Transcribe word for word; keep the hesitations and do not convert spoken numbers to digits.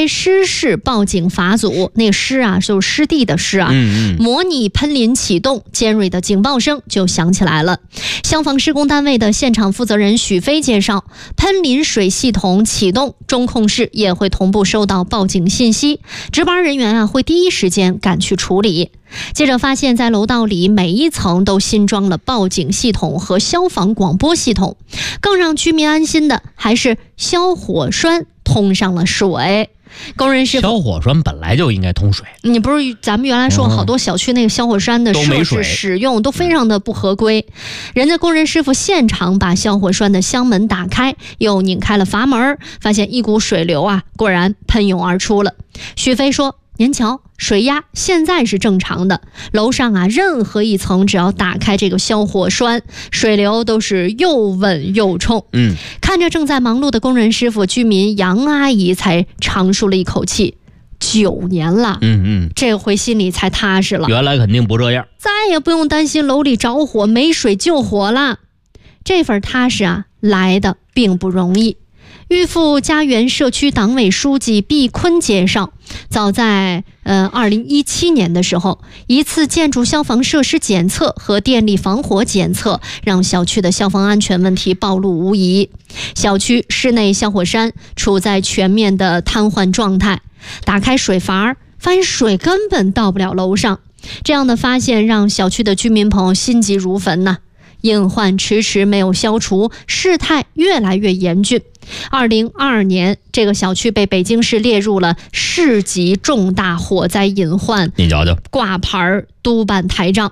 飞失事报警法组，那个失啊就是湿地的湿啊， 嗯嗯， 模拟喷淋启动，尖锐的警报声就响起来了。消防施工单位的现场负责人许飞介绍，喷淋水系统启动，中控室也会同步收到报警信息，值班人员啊会第一时间赶去处理。记者发现，在楼道里每一层都新装了报警系统和消防广播系统，更让居民安心的还是消火栓通上了水。工人师傅， 消火栓本来就应该通水， 你不是咱们原来说好多小区那个消火栓的设置使用都非常的不合规，人家工人师傅现场把消火栓的箱门打开，又拧开了阀门，发现一股水流啊，果然喷涌而出了。许飞说，您瞧，水压现在是正常的，楼上啊任何一层只要打开这个消火栓，水流都是又稳又冲。 嗯， 看着正在忙碌的工人师傅，居民杨阿姨才长舒了一口气，九年了， 嗯嗯， 这回心里才踏实了。 原来肯定不这样， 再也不用担心楼里着火没水救火了。这份踏实啊，来的并不容易。玉富家园社区党委书记毕坤介绍，早在呃二零一七年的时候，一次建筑消防设施检测和电力防火检测，让小区的消防安全问题暴露无遗。小区室内消火栓处在全面的瘫痪状态，打开水阀，发现水根本到不了楼上。这样的发现让小区的居民朋友心急如焚呐、啊。隐患迟迟没有消除，事态越来越严峻。二零二二年，这个小区被北京市列入了市级重大火灾隐患， 你瞧瞧， 挂牌督办台账。